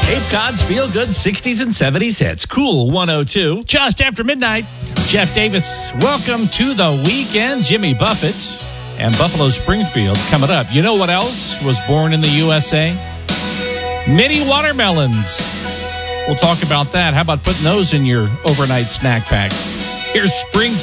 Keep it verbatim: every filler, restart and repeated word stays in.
Cape Cod's Feel Good sixties and seventies hits. Cool one oh two. Just after midnight, Jeff Davis. Welcome to the weekend. Jimmy Buffett and Buffalo Springfield coming up. You know what else was born in the U S A? Mini watermelons. We'll talk about that. How about putting those in your overnight snack pack? Here's Spring